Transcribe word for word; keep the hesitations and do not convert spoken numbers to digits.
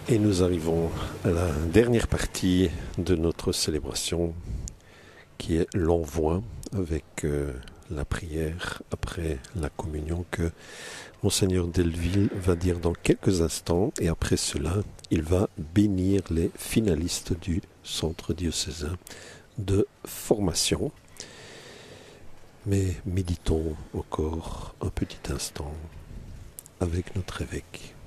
Et nous arrivons à la dernière partie de notre célébration, qui est l'envoi, avec euh, la prière après la communion que Monseigneur Delville va dire dans quelques instants. Et après cela, il va bénir les finalistes du centre diocésain de formation. Mais méditons encore un petit instant avec notre évêque.